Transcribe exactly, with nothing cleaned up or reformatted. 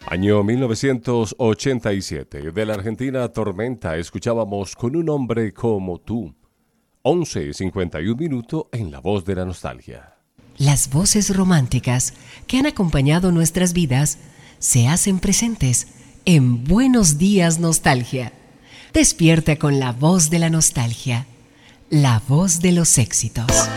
Año mil novecientos ochenta y siete. De la Argentina Tormenta escuchábamos Con un hombre como tú. once cincuenta y un minuto en La Voz de la Nostalgia. Las voces románticas que han acompañado nuestras vidas se hacen presentes en Buenos Días Nostalgia. Despierta con la voz de la nostalgia, la voz de los éxitos.